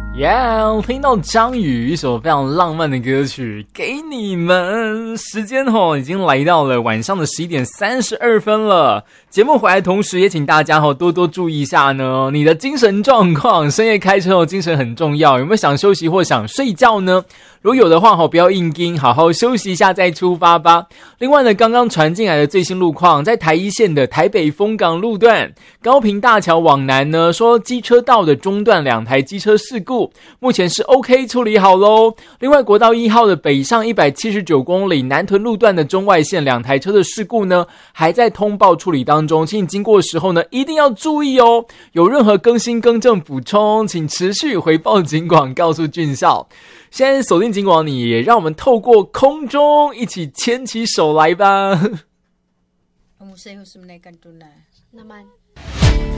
听到张宇一首非常浪漫的歌曲给你们。时间已经来到了晚上的11点32分了。节目回来同时也请大家多多注意一下呢，你的精神状况。深夜开车精神很重要，有没有想休息或想睡觉呢？如果有的话不要硬盯，好好休息一下再出发吧。另外呢，刚刚传进来的最新路况，在台一线的台北丰港路段高屏大桥往南呢，说机车道的中段2台机车事故，目前是 OK 处理好咯。另外国道1号的北上179公里南屯路段的中外线2台车的事故呢，还在通报处理当中，请你经过的时候呢一定要注意哦。有任何更新更正补充，请持续回报警广告诉俊孝。现在锁定警广，你也让我们透过空中一起牵起手来吧。